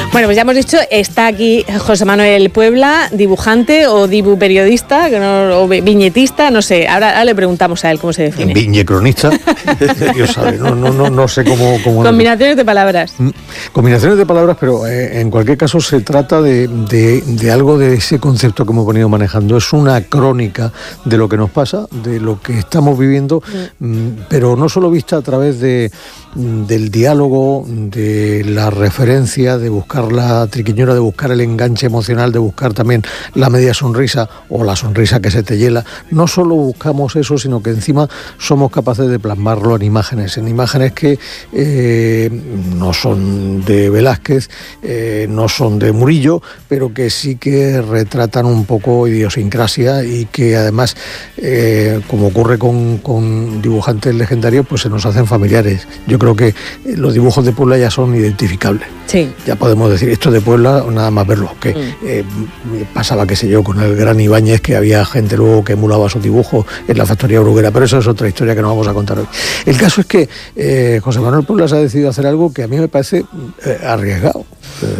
Bueno, pues ya hemos dicho, está aquí José Manuel Puebla, dibujante o periodista, o viñetista, no sé. Ahora le preguntamos a él cómo se define. Viñecronista, Dios sabe, no sé cómo... Combinaciones de palabras. Combinaciones de palabras, pero en cualquier caso se trata de algo de ese concepto que hemos venido manejando. Es una crónica de lo que nos pasa, de lo que estamos viviendo, pero no solo vista a través del diálogo, de la referencia, de buscar la triquiñuela, de buscar el enganche emocional, de buscar también la media sonrisa o la sonrisa que se te hiela. No solo buscamos eso, sino que encima somos capaces de plasmarlo en imágenes que no son de Velázquez, no son de Murillo, pero que sí que retratan un poco idiosincrasia y que además, como ocurre con dibujantes legendarios, pues se nos hacen familiares. Yo creo que los dibujos de Puebla ya son identificables. Sí. Ya podemos decir, esto de Puebla, nada más verlo. Que pasaba, qué sé yo, con el gran Ibáñez, que había gente luego que emulaba sus dibujos en la factoría bruguera, pero eso es otra historia que no vamos a contar hoy. El caso es que José Manuel Puebla se ha decidido hacer algo que a mí me parece arriesgado.